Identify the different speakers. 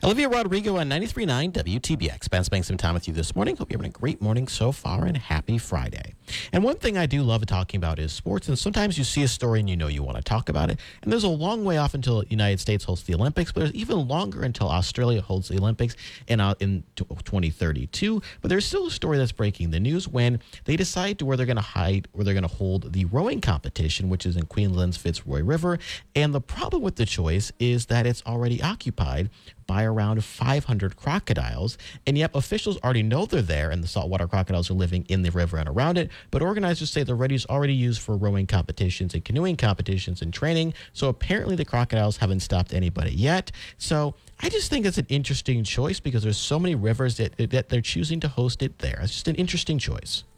Speaker 1: Olivia Rodrigo on 93.9 WTBX. Ben spending some time with you this morning. Hope you're having a great morning so far and happy Friday. And one thing I do love talking about is sports. And sometimes you see a story and you want to talk about it. And there's a long way off until the United States hosts the Olympics, but there's even longer until Australia holds the Olympics in 2032. But there's still a story that's breaking the news when they decide where they're going to hold the rowing competition, which is in Queensland's Fitzroy River. And the problem with the choice is that it's already occupied by around 500 crocodiles, and yet officials already know they're there and the saltwater crocodiles are living in the river and around it, but organizers say the ready is already used for rowing competitions and canoeing competitions and training, so apparently the crocodiles haven't stopped anybody yet. So I just think it's an interesting choice because there's so many rivers that they're choosing to host it there. It's just an interesting choice.